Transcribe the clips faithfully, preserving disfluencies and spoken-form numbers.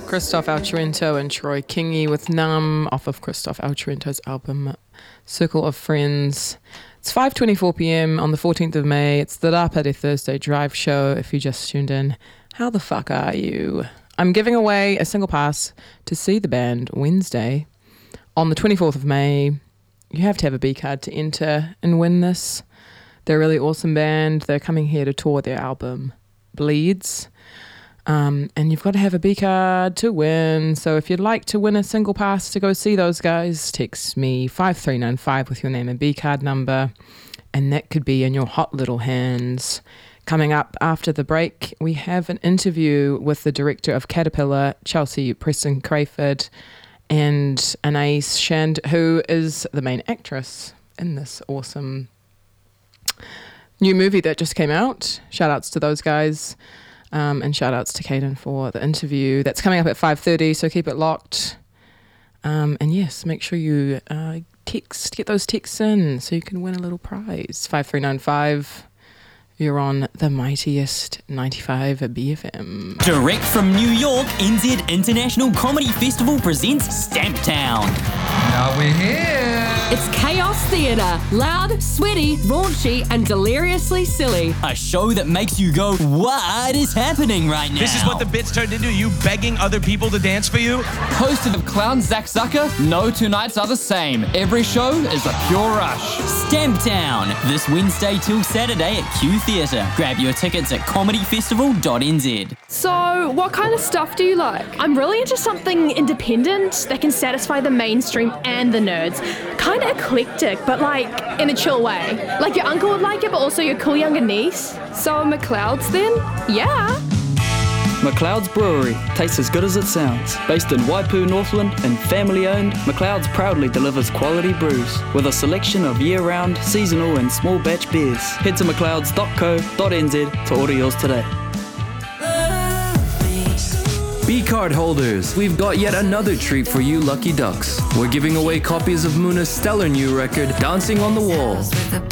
Christoph Altrento and Troy Kingi with Numb off of Christoph Altrento's album Circle of Friends. It's five twenty-four p.m. on the fourteenth of May. It's the Rapare Thursday Drive Show. If you just tuned in, how the fuck are you? I'm giving away a single pass to see the band Wednesday on the twenty-fourth of May. You have to have a B card to enter and win this. They're a really awesome band. They're coming here to tour their album Bleeds. Um, and you've got to have a B card to win. So if you'd like to win a single pass to go see those guys, text me five three nine five with your name and B card number. And that could be in your hot little hands. Coming up after the break, we have an interview with the director of Caterpillar, Chelsea Preston Crayford, and Anais Shand, who is the main actress in this awesome new movie that just came out. Shout outs to those guys. Um, and shout outs to Caden for the interview. That's coming up at five thirty, so keep it locked. Um, and yes, make sure you uh, text, get those texts in so you can win a little prize. five three nine five. You're on the mightiest ninety-five B F M. Direct from New York, N Z International Comedy Festival presents Stamptown. Now we're here. It's Chaos Theatre. Loud, sweaty, raunchy, and deliriously silly. A show that makes you go, what is happening right now? This is what the bit's turned into, you begging other people to dance for you? Hosted of clown Zach Zucker, no two nights are the same. Every show is a pure rush. Stamptown, this Wednesday till Saturday at Q Theatre. Grab your tickets at comedy festival dot n z. So, what kind of stuff do you like? I'm really into something independent that can satisfy the mainstream and the nerds. Kind of eclectic, but like in a chill way. Like your uncle would like it, but also your cool younger niece. So, McLeod's then? Yeah. McLeod's Brewery tastes as good as it sounds. Based in Waipu, Northland, and family-owned, McLeod's proudly delivers quality brews with a selection of year-round, seasonal, and small batch beers. Head to mcleods dot co dot n z to order yours today. B-card holders, we've got yet another treat for you lucky ducks. We're giving away copies of Muna's stellar new record, Dancing on the Wall.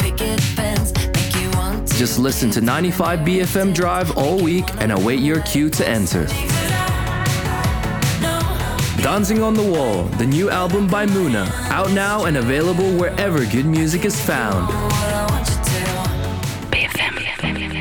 Just listen to ninety-five B F M Drive all week and await your cue to enter. Dancing on the Wall, the new album by Muna, out now and available wherever good music is found.